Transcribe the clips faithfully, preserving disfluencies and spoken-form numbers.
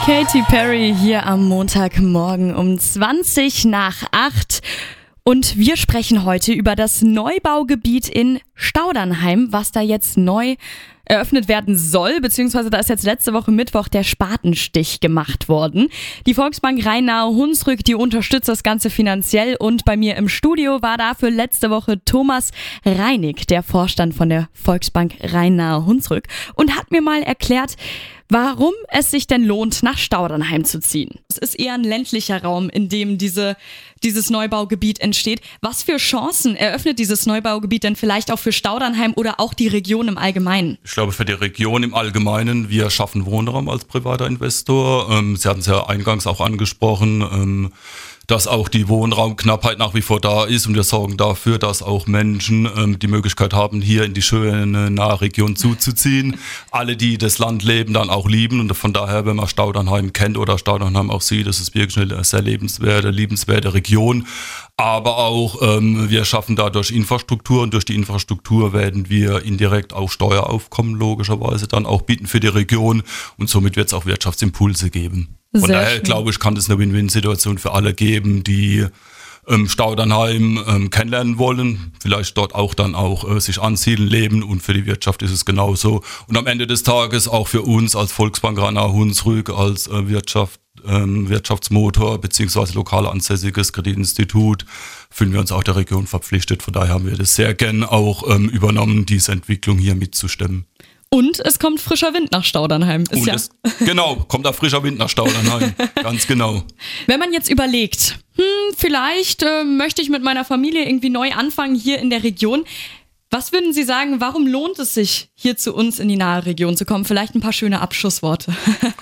Katy Perry hier am Montagmorgen um zwanzig nach acht. Und wir sprechen heute über das Neubaugebiet in Staudernheim, was da jetzt neu eröffnet werden soll, beziehungsweise da ist jetzt letzte Woche Mittwoch der Spatenstich gemacht worden. Die Volksbank Rhein-Nahe-Hunsrück, die unterstützt das Ganze finanziell, und bei mir im Studio war dafür letzte Woche Thomas Reinig, der Vorstand von der Volksbank Rhein-Nahe-Hunsrück, und hat mir mal erklärt, warum es sich denn lohnt, nach Staudernheim zu ziehen. Es ist eher ein ländlicher Raum, in dem diese, dieses Neubaugebiet entsteht. Was für Chancen eröffnet dieses Neubaugebiet denn vielleicht auch für Staudernheim oder auch die Region im Allgemeinen? Ich glaube, für die Region im Allgemeinen, wir schaffen Wohnraum als privater Investor. Ähm, Sie hatten es ja eingangs auch angesprochen, ähm, dass auch die Wohnraumknappheit nach wie vor da ist, und wir sorgen dafür, dass auch Menschen ähm, die Möglichkeit haben, hier in die schöne Nahregion zuzuziehen. Alle, die das Land leben, dann auch lieben, und von daher, wenn man Staudernheim kennt oder Staudernheim auch sieht, das ist wirklich eine sehr lebenswerte, liebenswerte Region. Aber auch ähm, wir schaffen dadurch Infrastruktur, und durch die Infrastruktur werden wir indirekt auch Steueraufkommen logischerweise dann auch bieten für die Region, und somit wird es auch Wirtschaftsimpulse geben. Von Sehr daher schön. glaube ich, kann das eine Win-Win-Situation für alle geben, die ähm, Staudernheim ähm, kennenlernen wollen, vielleicht dort auch dann auch äh, sich ansiedeln, leben, und für die Wirtschaft ist es genauso. Und am Ende des Tages auch für uns als Volksbank Rhein-Nahe-Hunsrück, als äh, Wirtschaft, ähm, Wirtschaftsmotor beziehungsweise lokal ansässiges Kreditinstitut, fühlen wir uns auch der Region verpflichtet. Von daher haben wir das sehr gern auch ähm, übernommen, diese Entwicklung hier mitzustemmen. Und es kommt frischer Wind nach Staudernheim. Ist Und ja es, genau, kommt da frischer Wind nach Staudernheim, ganz genau. Wenn man jetzt überlegt, hm, vielleicht äh, möchte ich mit meiner Familie irgendwie neu anfangen hier in der Region. Was würden Sie sagen, warum lohnt es sich, hier zu uns in die nahe Region zu kommen? Vielleicht ein paar schöne Abschlussworte.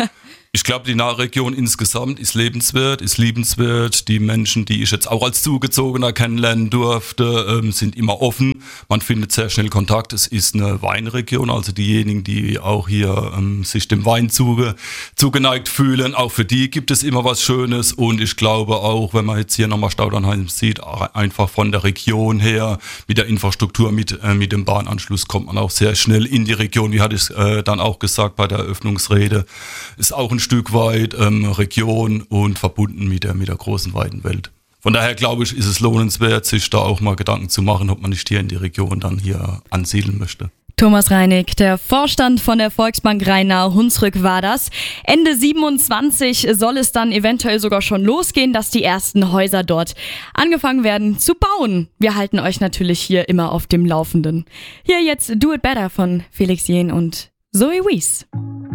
Ich glaube, die Nahregion insgesamt ist lebenswert, ist liebenswert. Die Menschen, die ich jetzt auch als Zugezogener kennenlernen durfte, ähm, sind immer offen. Man findet sehr schnell Kontakt. Es ist eine Weinregion, also diejenigen, die auch hier ähm, sich dem Wein zuge, zugeneigt fühlen, auch für die gibt es immer was Schönes. Und ich glaube auch, wenn man jetzt hier nochmal Staudernheim sieht, einfach von der Region her, mit der Infrastruktur, mit, äh, mit dem Bahnanschluss kommt man auch sehr schnell in die Region. Wie hatte ich äh, dann auch gesagt bei der Eröffnungsrede, ist auch ein Stück weit ähm, Region und verbunden mit der, mit der großen, weiten Welt. Von daher glaube ich, ist es lohnenswert, sich da auch mal Gedanken zu machen, ob man nicht hier in die Region dann hier ansiedeln möchte. Thomas Reinig, der Vorstand von der Volksbank Rhein-Nahe-Hunsrück, war das. Ende siebenundzwanzig soll es dann eventuell sogar schon losgehen, dass die ersten Häuser dort angefangen werden zu bauen. Wir halten euch natürlich hier immer auf dem Laufenden. Hier jetzt Do It Better von Felix Jähn und Zoe Wies.